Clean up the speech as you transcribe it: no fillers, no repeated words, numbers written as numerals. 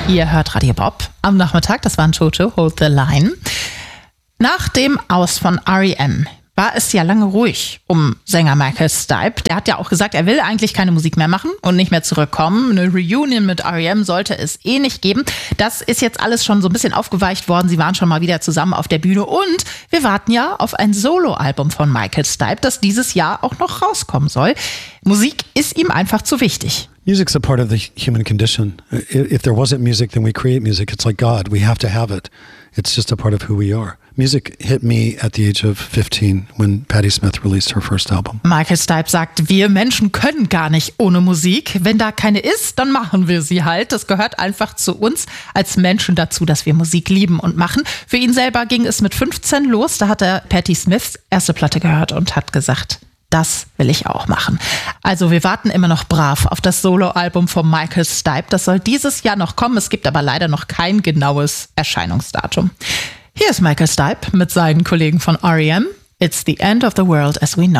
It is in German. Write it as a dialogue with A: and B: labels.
A: Ihr hört Radio Bob am Nachmittag, das waren Toto, Hold the Line. Nach dem Aus von R.E.M. war es ja lange ruhig um Sänger Michael Stipe. Der hat ja auch gesagt, er will eigentlich keine Musik mehr machen und nicht mehr zurückkommen. Eine Reunion mit R.E.M. sollte es nicht geben. Das ist jetzt alles schon so ein bisschen aufgeweicht worden. Sie waren schon mal wieder zusammen auf der Bühne und wir warten ja auf ein Soloalbum von Michael Stipe, das dieses Jahr auch noch rauskommen soll. Musik ist ihm einfach zu wichtig.
B: Music's a part of the human condition. If there wasn't music, then we create music. It's like God. We have to have it. It's just a part of who we are. Music hit me at the age of 15 when Patti Smith released her first album.
A: Michael Stipe sagt, wir Menschen können gar nicht ohne Musik. Wenn da keine ist, dann machen wir sie halt. Das gehört einfach zu uns als Menschen dazu, dass wir Musik lieben und machen. Für ihn selber ging es mit 15 los. Da hat er Patti Smiths erste Platte gehört und hat gesagt, das will ich auch machen. Also wir warten immer noch brav auf das Soloalbum von Michael Stipe. Das soll dieses Jahr noch kommen. Es gibt aber leider noch kein genaues Erscheinungsdatum. Hier ist Michael Stipe mit seinen Kollegen von R.E.M. It's the end of the world as we know.